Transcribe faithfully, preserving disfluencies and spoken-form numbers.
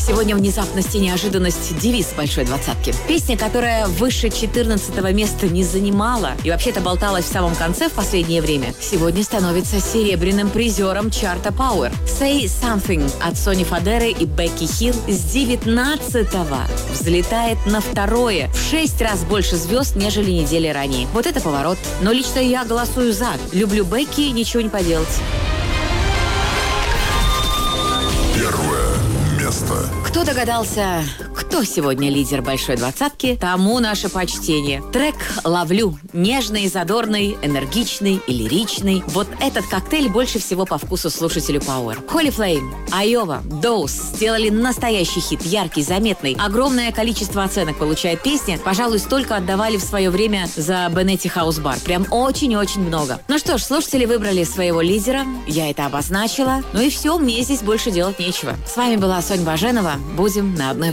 Сегодня внезапность и неожиданность – девиз большой двадцатки. Песня, которая выше четырнадцатого места не занимала и вообще-то болталась в самом конце в последнее время, сегодня становится серебряным призером чарта Power. Say Something от Сони Фадеры и Бекки Хилл с девятнадцатого взлетает на второе. В шесть раз больше звезд, нежели недели ранее. Вот это поворот. Но лично я голосую за. Люблю Бекки, ничего не поделать. Первое место. Кто догадался, кто сегодня лидер большой двадцатки, тому наше почтение. Трек «Ловлю». Нежный, задорный, энергичный и лиричный. Вот этот коктейль больше всего по вкусу слушателю Power. Holy Flame, Айова, Dose сделали настоящий хит, яркий, заметный. Огромное количество оценок получает песня. Пожалуй, столько отдавали в свое время за Бенетти Хаус Бар. Прям очень-очень много. Ну что ж, слушатели выбрали своего лидера. Я это обозначила. Ну и все, мне здесь больше делать нечего. С вами была Соня Баженова. Будем на одной